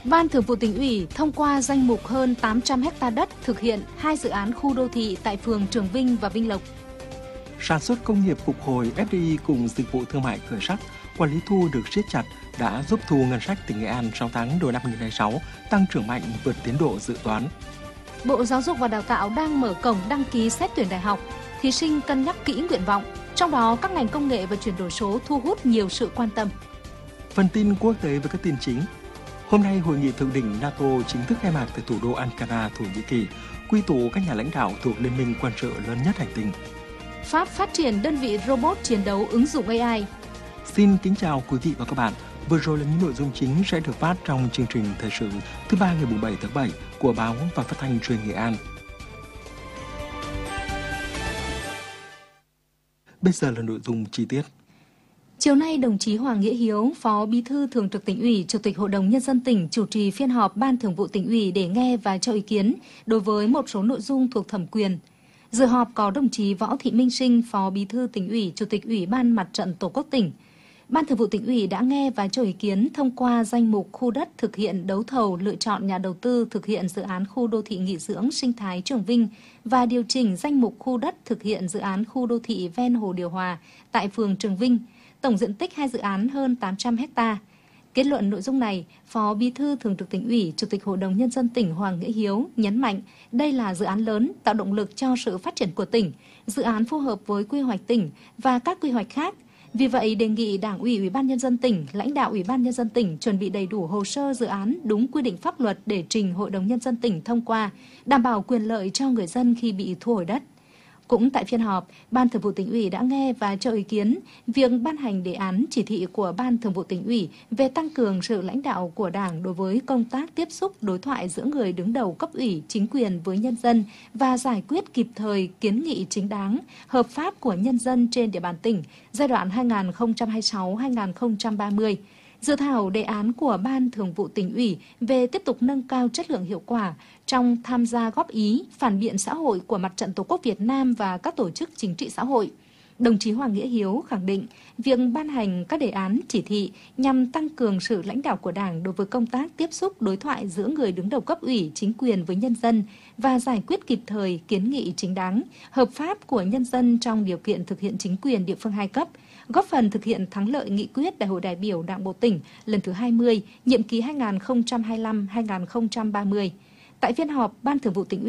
Ban Thường vụ Tỉnh ủy thông qua danh mục hơn 800 ha đất thực hiện 2 dự án khu đô thị tại phường Trường Vinh và Vinh Lộc. Sản xuất công nghiệp phục hồi, FDI cùng dịch vụ thương mại khởi sắc, quản lý thu được siết chặt đã giúp thu ngân sách tỉnh Nghệ An 6 tháng đầu năm 2026 tăng trưởng mạnh vượt tiến độ dự toán. Bộ Giáo dục và Đào tạo đang mở cổng đăng ký xét tuyển đại học. Thí sinh cân nhắc kỹ nguyện vọng, trong đó các ngành công nghệ và chuyển đổi số thu hút nhiều sự quan tâm. Phần tin quốc tế với các tin chính. Hôm nay, hội nghị thượng đỉnh NATO chính thức khai mạc tại thủ đô Ankara, Thổ Nhĩ Kỳ, quy tụ các nhà lãnh đạo thuộc liên minh quân sự lớn nhất hành tinh. Pháp phát triển đơn vị robot chiến đấu ứng dụng AI. Xin kính chào quý vị và các bạn. Vừa rồi là những nội dung chính sẽ được phát trong chương trình thời sự thứ ba ngày 7 tháng 7 của báo và phát thanh truyền Nghệ An. Bây giờ là nội dung chi tiết. Chiều nay, đồng chí Hoàng Nghĩa Hiếu, Phó Bí thư Thường trực Tỉnh ủy, Chủ tịch Hội đồng Nhân dân tỉnh chủ trì phiên họp Ban Thường vụ Tỉnh ủy để nghe và cho ý kiến đối với một số nội dung thuộc thẩm quyền. Dự họp có đồng chí Võ Thị Minh Sinh, Phó Bí thư Tỉnh ủy, Chủ tịch Ủy ban Mặt trận Tổ quốc tỉnh. Ban Thường vụ Tỉnh ủy đã nghe và cho ý kiến thông qua danh mục khu đất thực hiện đấu thầu lựa chọn nhà đầu tư thực hiện dự án khu đô thị nghỉ dưỡng sinh thái Trường Vinh và điều chỉnh danh mục khu đất thực hiện dự án khu đô thị ven hồ Điều Hòa tại phường Trường Vinh, tổng diện tích 2 dự án hơn 800 ha. Kết luận nội dung này, Phó Bí thư Thường trực Tỉnh ủy, Chủ tịch Hội đồng Nhân dân tỉnh Hoàng Nghĩa Hiếu nhấn mạnh đây là dự án lớn tạo động lực cho sự phát triển của tỉnh, dự án phù hợp với quy hoạch tỉnh và các quy hoạch khác. Vì vậy, đề nghị Đảng ủy Ủy ban Nhân dân tỉnh, lãnh đạo Ủy ban Nhân dân tỉnh chuẩn bị đầy đủ hồ sơ dự án đúng quy định pháp luật để trình Hội đồng Nhân dân tỉnh thông qua, đảm bảo quyền lợi cho người dân khi bị thu hồi đất. Cũng tại phiên họp, Ban Thường vụ Tỉnh ủy đã nghe và cho ý kiến việc ban hành đề án chỉ thị của Ban Thường vụ Tỉnh ủy về tăng cường sự lãnh đạo của Đảng đối với công tác tiếp xúc đối thoại giữa người đứng đầu cấp ủy, chính quyền với nhân dân và giải quyết kịp thời kiến nghị chính đáng, hợp pháp của nhân dân trên địa bàn tỉnh giai đoạn 2026-2030. Dự thảo đề án của Ban Thường vụ Tỉnh ủy về tiếp tục nâng cao chất lượng hiệu quả trong tham gia góp ý, phản biện xã hội của Mặt trận Tổ quốc Việt Nam và các tổ chức chính trị xã hội. Đồng chí Hoàng Nghĩa Hiếu khẳng định việc ban hành các đề án chỉ thị nhằm tăng cường sự lãnh đạo của Đảng đối với công tác tiếp xúc đối thoại giữa người đứng đầu cấp ủy, chính quyền với nhân dân và giải quyết kịp thời kiến nghị chính đáng, hợp pháp của nhân dân trong điều kiện thực hiện chính quyền địa phương hai cấp, góp phần thực hiện thắng lợi nghị quyết Đại hội đại biểu Đảng bộ tỉnh lần thứ 20, nhiệm kỳ 2025-2030. Tại phiên họp, Ban Thường vụ Tỉnh ủy